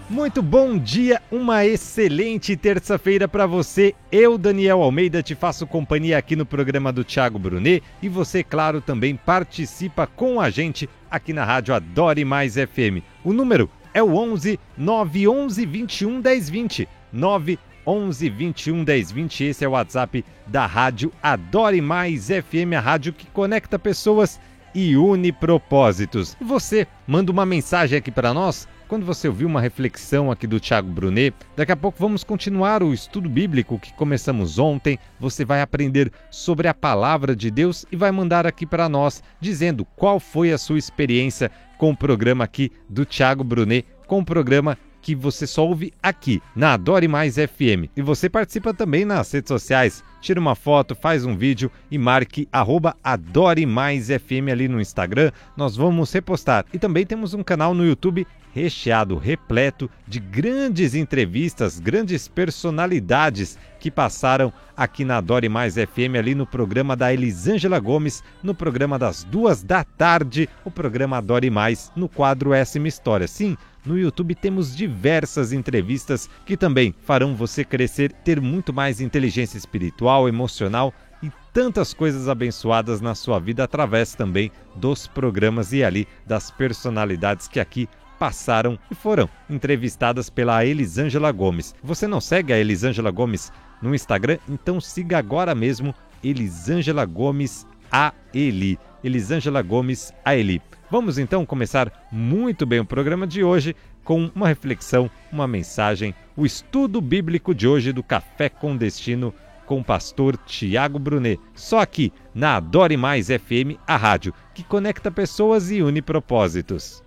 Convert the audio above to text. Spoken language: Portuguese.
Muito bom dia, uma excelente terça-feira para você. Eu, Daniel Almeida, te faço companhia aqui no programa do Thiago Brunet e você, claro, também participa com a gente aqui na rádio Adore Mais FM. O número é o 11 911 21 1020. 911 21 1020, esse é o WhatsApp da rádio Adore Mais FM, a rádio que conecta pessoas e une propósitos. Você manda uma mensagem aqui para nós quando você ouviu uma reflexão aqui do Thiago Brunet. Daqui a pouco vamos continuar o estudo bíblico que começamos ontem. Você vai aprender sobre a palavra de Deus e vai mandar aqui para nós dizendo qual foi a sua experiência com o programa aqui do Thiago Brunet, com o programa que você só ouve aqui, na Adore Mais FM. E você participa também nas redes sociais. Tira uma foto, faz um vídeo e marque @Adore Mais FM ali no Instagram. Nós vamos repostar. E também temos um canal no YouTube recheado, repleto de grandes entrevistas, grandes personalidades que passaram aqui na Adore Mais FM, ali no programa da Elisângela Gomes, no programa das 14h, o programa Adore Mais, no quadro Essa é Minha História. Sim, no YouTube temos diversas entrevistas que também farão você crescer, ter muito mais inteligência espiritual, emocional e tantas coisas abençoadas na sua vida através também dos programas e ali das personalidades que aqui passaram e foram entrevistadas pela Elisângela Gomes. Você não segue a Elisângela Gomes no Instagram? Então siga agora mesmo Elisângela Gomes A-Eli. Elisângela Gomes A-Eli. Vamos então começar muito bem o programa de hoje com uma reflexão, uma mensagem, o estudo bíblico de hoje do Café com Destino com o pastor Thiago Brunet. Só aqui na Adore Mais FM, a rádio que conecta pessoas e une propósitos.